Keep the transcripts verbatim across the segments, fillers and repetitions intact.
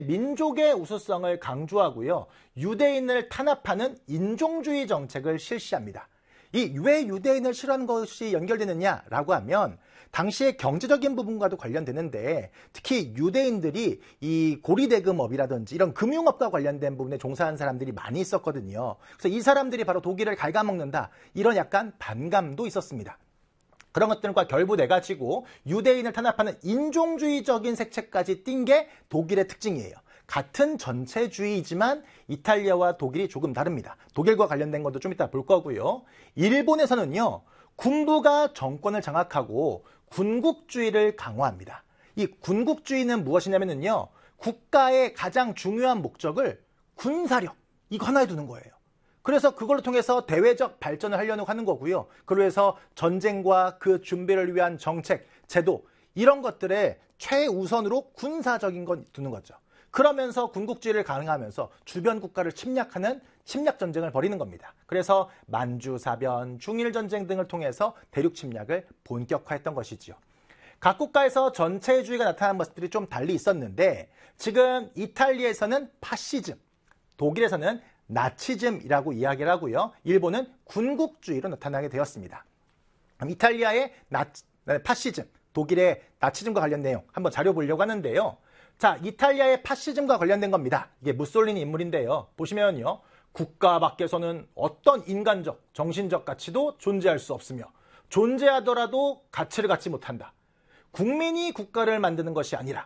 민족의 우수성을 강조하고요. 유대인을 탄압하는 인종주의 정책을 실시합니다. 이 왜 유대인을 싫어하는 것이 연결되느냐라고 하면 당시의 경제적인 부분과도 관련되는데 특히 유대인들이 이 고리대금업이라든지 이런 금융업과 관련된 부분에 종사하는 사람들이 많이 있었거든요. 그래서 이 사람들이 바로 독일을 갉아먹는다. 이런 약간 반감도 있었습니다. 그런 것들과 결부돼가지고 유대인을 탄압하는 인종주의적인 색채까지 띈 게 독일의 특징이에요. 같은 전체주의이지만 이탈리아와 독일이 조금 다릅니다. 독일과 관련된 것도 좀 이따 볼 거고요. 일본에서는요. 군부가 정권을 장악하고 군국주의를 강화합니다. 이 군국주의는 무엇이냐면요. 국가의 가장 중요한 목적을 군사력, 이거 하나에 두는 거예요. 그래서 그걸로 통해서 대외적 발전을 하려고 하는 거고요. 그래서 전쟁과 그 준비를 위한 정책, 제도 이런 것들에 최우선으로 군사적인 건 두는 거죠. 그러면서 군국주의를 강화하면서 주변 국가를 침략하는 침략 전쟁을 벌이는 겁니다. 그래서 만주사변, 중일전쟁 등을 통해서 대륙 침략을 본격화했던 것이지요. 각 국가에서 전체주의가 나타나는 모습들이 좀 달리 있었는데 지금 이탈리아에서는 파시즘, 독일에서는 나치즘이라고 이야기를 하고요. 일본은 군국주의로 나타나게 되었습니다. 이탈리아의 나, 파시즘, 독일의 나치즘과 관련 내용 한번 자료 보려고 하는데요. 자, 이탈리아의 파시즘과 관련된 겁니다. 이게 무솔리니 인물인데요. 보시면요. 국가 밖에서는 어떤 인간적, 정신적 가치도 존재할 수 없으며 존재하더라도 가치를 갖지 못한다. 국민이 국가를 만드는 것이 아니라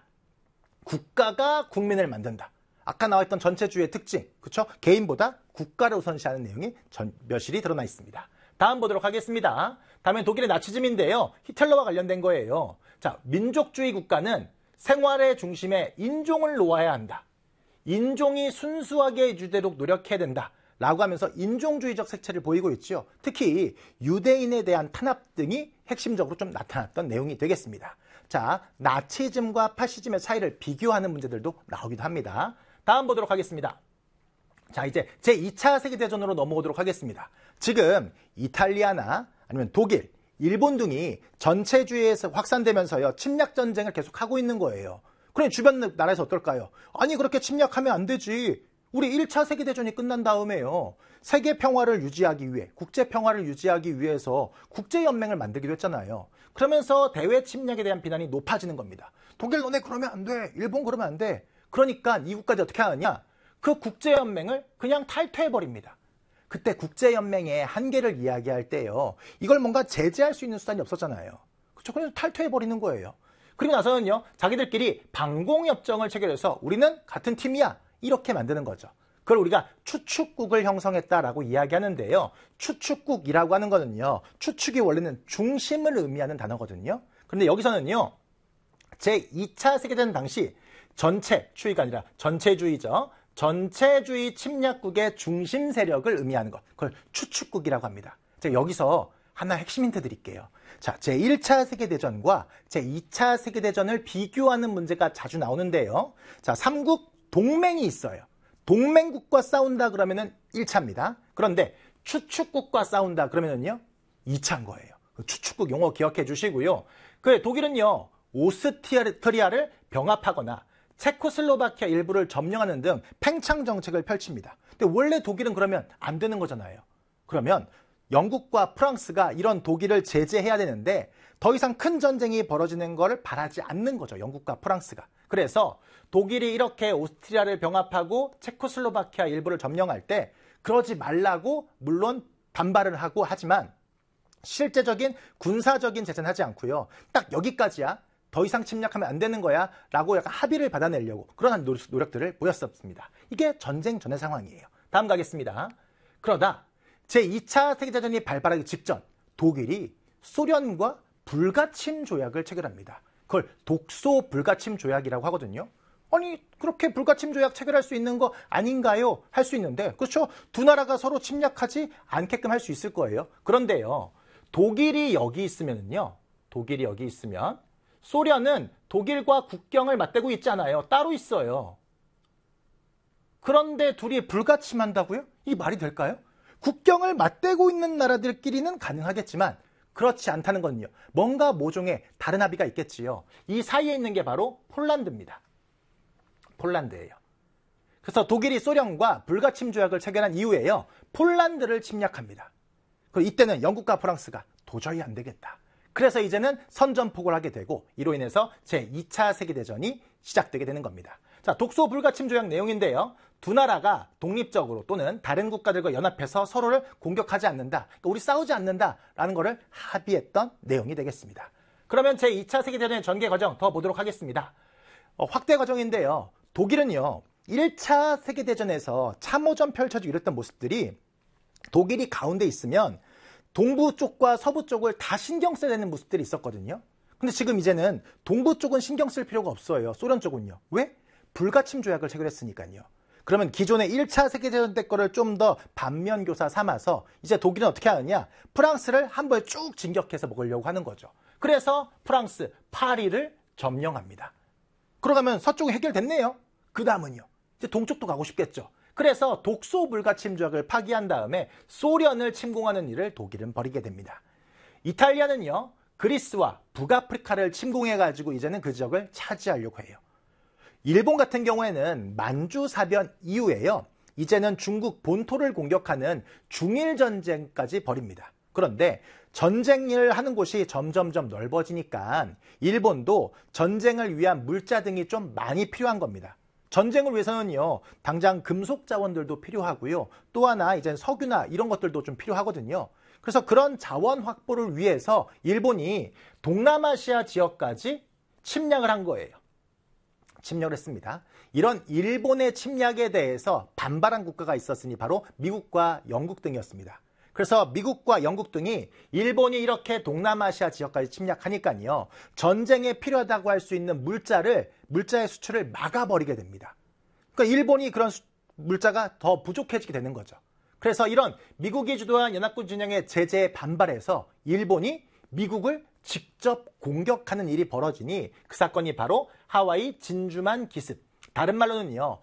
국가가 국민을 만든다. 아까 나왔던 전체주의의 특징, 그렇죠? 개인보다 국가를 우선시하는 내용이 전, 묘실이 드러나 있습니다. 다음 보도록 하겠습니다. 다음엔 독일의 나치즘인데요. 히틀러와 관련된 거예요. 자, 민족주의 국가는 생활의 중심에 인종을 놓아야 한다. 인종이 순수하게 유지되도록 노력해야 된다. 라고 하면서 인종주의적 색채를 보이고 있죠. 특히 유대인에 대한 탄압 등이 핵심적으로 좀 나타났던 내용이 되겠습니다. 자, 나치즘과 파시즘의 차이를 비교하는 문제들도 나오기도 합니다. 다음 보도록 하겠습니다. 자, 이제 제이 차 세계대전으로 넘어오도록 하겠습니다. 지금 이탈리아나 아니면 독일, 일본 등이 전체주의에서 확산되면서요. 침략전쟁을 계속하고 있는 거예요. 그럼 주변 나라에서 어떨까요? 아니 그렇게 침략하면 안 되지. 우리 일 차 세계대전이 끝난 다음에요. 세계 평화를 유지하기 위해, 국제 평화를 유지하기 위해서 국제연맹을 만들기도 했잖아요. 그러면서 대외 침략에 대한 비난이 높아지는 겁니다. 독일 너네 그러면 안 돼. 일본 그러면 안 돼. 그러니까 이 국가들이 어떻게 하느냐? 그 국제연맹을 그냥 탈퇴해버립니다. 그때 국제연맹의 한계를 이야기할 때요. 이걸 뭔가 제재할 수 있는 수단이 없었잖아요. 그렇죠? 그래서 탈퇴해버리는 거예요. 그리고 나서는요. 자기들끼리 방공협정을 체결해서 우리는 같은 팀이야. 이렇게 만드는 거죠. 그걸 우리가 추축국을 형성했다라고 이야기하는데요. 추축국이라고 하는 거는요. 추축이 원래는 중심을 의미하는 단어거든요. 그런데 여기서는요. 제이 차 세계대전 당시 전체, 추위가 아니라 전체주의죠. 전체주의 침략국의 중심 세력을 의미하는 것. 그걸 추축국이라고 합니다. 제가 여기서 하나 핵심 힌트 드릴게요. 자, 제일 차 세계대전과 제이 차 세계대전을 비교하는 문제가 자주 나오는데요. 자, 삼국 동맹이 있어요. 동맹국과 싸운다 그러면은 일 차입니다. 그런데 추축국과 싸운다 그러면은요, 이 차인 거예요. 추축국 용어 기억해 주시고요. 그 독일은요, 오스트리아를 병합하거나 체코슬로바키아 일부를 점령하는 등 팽창 정책을 펼칩니다. 근데 원래 독일은 그러면 안 되는 거잖아요. 그러면 영국과 프랑스가 이런 독일을 제재해야 되는데 더 이상 큰 전쟁이 벌어지는 것을 바라지 않는 거죠. 영국과 프랑스가. 그래서 독일이 이렇게 오스트리아를 병합하고 체코슬로바키아 일부를 점령할 때 그러지 말라고 물론 반발을 하고 하지만 실제적인 군사적인 제재는 하지 않고요. 딱 여기까지야. 더 이상 침략하면 안 되는 거야 라고 약간 합의를 받아내려고 그런 노력들을 보였었습니다. 이게 전쟁 전의 상황이에요. 다음 가겠습니다. 그러다 제이 차 세계대전이 발발하기 직전 독일이 소련과 불가침 조약을 체결합니다. 그걸 독소 불가침 조약이라고 하거든요. 아니 그렇게 불가침 조약 체결할 수 있는 거 아닌가요? 할 수 있는데 그렇죠. 두 나라가 서로 침략하지 않게끔 할 수 있을 거예요. 그런데요. 독일이 여기 있으면요. 독일이 여기 있으면 소련은 독일과 국경을 맞대고 있잖아요. 따로 있어요. 그런데 둘이 불가침한다고요? 이 말이 될까요? 국경을 맞대고 있는 나라들끼리는 가능하겠지만 그렇지 않다는 거는요. 뭔가 모종의 다른 합의가 있겠지요. 이 사이에 있는 게 바로 폴란드입니다. 폴란드예요. 그래서 독일이 소련과 불가침 조약을 체결한 이후에요. 폴란드를 침략합니다. 그리고 이때는 영국과 프랑스가 도저히 안 되겠다. 그래서 이제는 선전포고를 하게 되고 이로 인해서 제이 차 세계대전이 시작되게 되는 겁니다. 자, 독소 불가침 조약 내용인데요. 두 나라가 독립적으로 또는 다른 국가들과 연합해서 서로를 공격하지 않는다. 그러니까 우리 싸우지 않는다라는 것을 합의했던 내용이 되겠습니다. 그러면 제이 차 세계대전의 전개 과정 더 보도록 하겠습니다. 어, 확대 과정인데요. 독일은요. 일 차 세계대전에서 참호전 펼쳐지고 이랬던 모습들이 독일이 가운데 있으면 동부 쪽과 서부 쪽을 다 신경 써야 되는 모습들이 있었거든요. 근데 지금 이제는 동부 쪽은 신경 쓸 필요가 없어요. 소련 쪽은요. 왜? 불가침 조약을 체결했으니까요. 그러면 기존의 일 차 세계대전 때 거를 좀 더 반면교사 삼아서 이제 독일은 어떻게 하느냐? 프랑스를 한 번에 쭉 진격해서 먹으려고 하는 거죠. 그래서 프랑스, 파리를 점령합니다. 그러가면 서쪽이 해결됐네요. 그 다음은요. 이제 동쪽도 가고 싶겠죠. 그래서 독소 불가침 조약을 파기한 다음에 소련을 침공하는 일을 독일은 벌이게 됩니다. 이탈리아는요. 그리스와 북아프리카를 침공해가지고 이제는 그 지역을 차지하려고 해요. 일본 같은 경우에는 만주 사변 이후에요. 이제는 중국 본토를 공격하는 중일 전쟁까지 벌입니다. 그런데 전쟁을 하는 곳이 점점점 넓어지니까 일본도 전쟁을 위한 물자 등이 좀 많이 필요한 겁니다. 전쟁을 위해서는요, 당장 금속 자원들도 필요하고요. 또 하나 이제 석유나 이런 것들도 좀 필요하거든요. 그래서 그런 자원 확보를 위해서 일본이 동남아시아 지역까지 침략을 한 거예요. 침략을 했습니다. 이런 일본의 침략에 대해서 반발한 국가가 있었으니 바로 미국과 영국 등이었습니다. 그래서 미국과 영국 등이 일본이 이렇게 동남아시아 지역까지 침략하니까요. 전쟁에 필요하다고 할 수 있는 물자를, 물자의 수출을 막아버리게 됩니다. 그러니까 일본이 그런 수, 물자가 더 부족해지게 되는 거죠. 그래서 이런 미국이 주도한 연합군 진영의 제재에 반발해서 일본이 미국을 직접 공격하는 일이 벌어지니 그 사건이 바로 하와이 진주만 기습, 다른 말로는요.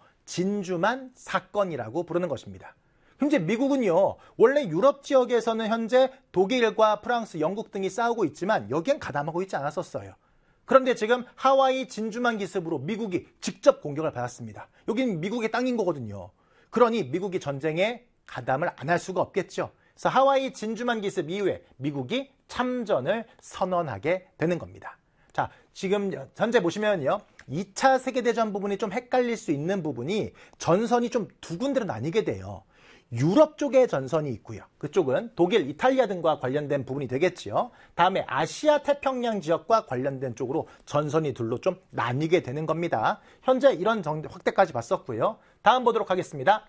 진주만 사건이라고 부르는 것입니다. 현재 미국은요, 원래 유럽 지역에서는 현재 독일과 프랑스, 영국 등이 싸우고 있지만 여기엔 가담하고 있지 않았었어요. 그런데 지금 하와이 진주만 기습으로 미국이 직접 공격을 받았습니다. 여기는 미국의 땅인 거거든요. 그러니 미국이 전쟁에 가담을 안 할 수가 없겠죠. 그래서 하와이 진주만 기습 이후에 미국이 참전을 선언하게 되는 겁니다. 자, 지금 현재 보시면요. 이 차 세계대전 부분이 좀 헷갈릴 수 있는 부분이 전선이 좀 두 군데로 나뉘게 돼요. 유럽 쪽에 전선이 있고요. 그쪽은 독일, 이탈리아 등과 관련된 부분이 되겠지요. 다음에 아시아 태평양 지역과 관련된 쪽으로 전선이 둘로 좀 나뉘게 되는 겁니다. 현재 이런 정도 확대까지 봤었고요. 다음 보도록 하겠습니다.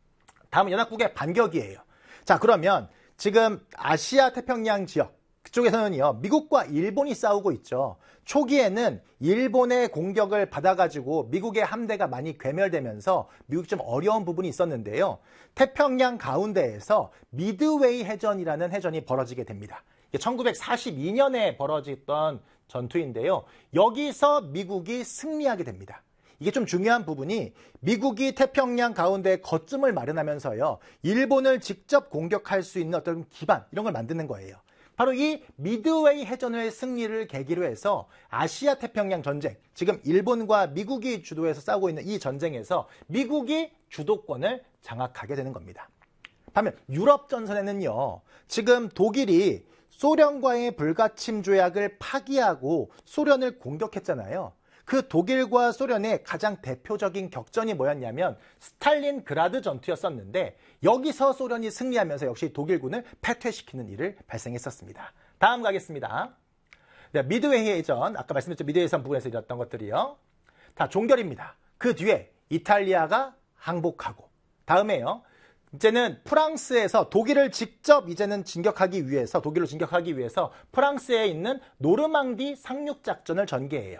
다음은 연합국의 반격이에요. 자, 그러면 지금 아시아 태평양 지역 그쪽에서는요, 미국과 일본이 싸우고 있죠. 초기에는 일본의 공격을 받아가지고 미국의 함대가 많이 괴멸되면서 미국이 좀 어려운 부분이 있었는데요. 태평양 가운데에서 미드웨이 해전이라는 해전이 벌어지게 됩니다. 천구백사십이 년에 벌어졌던 전투인데요. 여기서 미국이 승리하게 됩니다. 이게 좀 중요한 부분이 미국이 태평양 가운데 거점을 마련하면서요. 일본을 직접 공격할 수 있는 어떤 기반 이런 걸 만드는 거예요. 바로 이 미드웨이 해전의 승리를 계기로 해서 아시아 태평양 전쟁, 지금 일본과 미국이 주도해서 싸우고 있는 이 전쟁에서 미국이 주도권을 장악하게 되는 겁니다. 반면 유럽 전선에는요. 지금 독일이 소련과의 불가침 조약을 파기하고 소련을 공격했잖아요. 그 독일과 소련의 가장 대표적인 격전이 뭐였냐면 스탈린그라드 전투였었는데 여기서 소련이 승리하면서 역시 독일군을 패퇴시키는 일을 발생했었습니다. 다음 가겠습니다. 네, 미드웨이 해전, 아까 말씀드렸죠. 미드웨이 해전 부분에서 일어났던 것들이요. 다 종결입니다. 그 뒤에 이탈리아가 항복하고 다음에요. 이제는 프랑스에서 독일을 직접 이제는 진격하기 위해서 독일로 진격하기 위해서 프랑스에 있는 노르망디 상륙작전을 전개해요.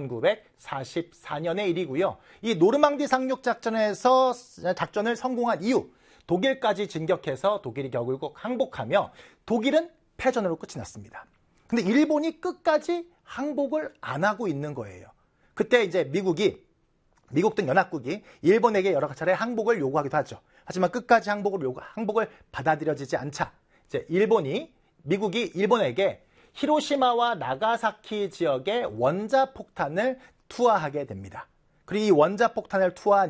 천구백사십사 년의 일이고요. 이 노르망디 상륙작전에서 작전을 성공한 이후 독일까지 진격해서 독일이 결국 항복하며 독일은 패전으로 끝이 났습니다. 근데 일본이 끝까지 항복을 안 하고 있는 거예요. 그때 이제 미국이 미국 등 연합국이 일본에게 여러 차례 항복을 요구하기도 하죠. 하지만 끝까지 항복을 요구, 항복을 받아들여지지 않자 이제 일본이 미국이 일본에게 히로시마와 나가사키 지역에 원자폭탄을 투하하게 됩니다. 그리고 이 원자폭탄을 투하한